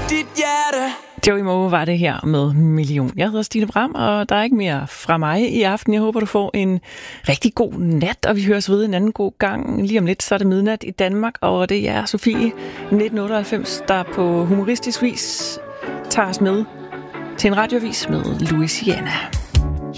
dit hjerte. Joey Moe var det her med Million. Jeg hedder Stine Bram, og der er ikke mere fra mig i aften. Jeg håber, du får en rigtig god nat, og vi høres ved en anden god gang. Lige om lidt, så er det midnat i Danmark, og det er Sofie 1998, der på humoristisk vis tager os med til en radiovis med Louisiana.